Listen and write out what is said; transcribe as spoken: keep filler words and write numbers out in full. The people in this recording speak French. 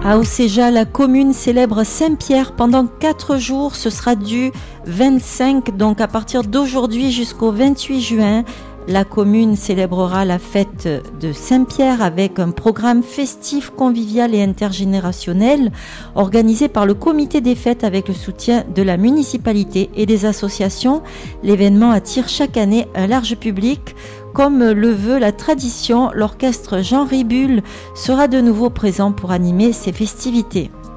À Océja, la commune célèbre Saint-Pierre pendant quatre jours. Ce sera du vingt-cinq, donc à partir d'aujourd'hui jusqu'au vingt-huit juin. La commune célébrera la fête de Saint-Pierre avec un programme festif, convivial et intergénérationnel organisé par le comité des fêtes avec le soutien de la municipalité et des associations. L'événement attire chaque année un large public. Comme le veut la tradition, l'orchestre Jean Ribul sera de nouveau présent pour animer ces festivités.